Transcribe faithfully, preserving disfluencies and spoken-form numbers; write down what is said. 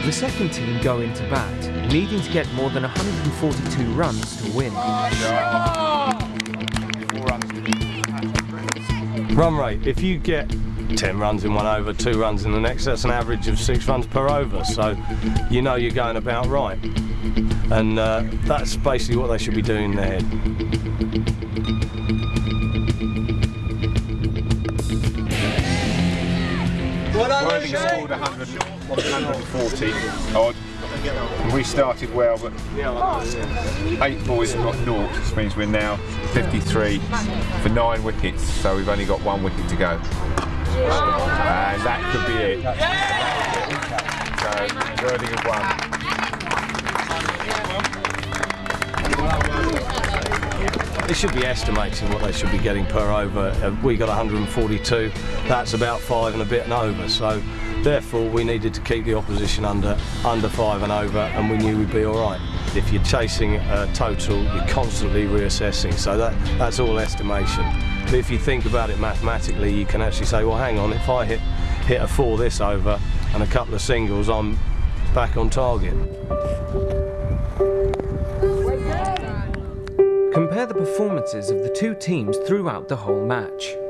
The second team go into bat, needing to get more than one hundred forty-two runs to win. Run rate, if you get ten runs in one over, two runs in the next, that's an average of six runs per over, so you know you're going about right. And uh, that's basically what they should be doing in their head. Worthing scored one hundred, one forty odd. We started well, but eight boys have got naught, which means we're now fifty-three for nine wickets, so we've only got one wicket to go. And that could be it. So Worthing have won. They should be estimating what they should be getting per over. Uh, we got one hundred forty-two, that's about five and a bit and over, so therefore we needed to keep the opposition under under five and over, and we knew we'd be all right. If you're chasing a total, you're constantly reassessing, so that that's all estimation. But if you think about it mathematically, you can actually say, well, hang on, if I hit hit a four this over and a couple of singles, I'm back on target. Compare the performances of the two teams throughout the whole match.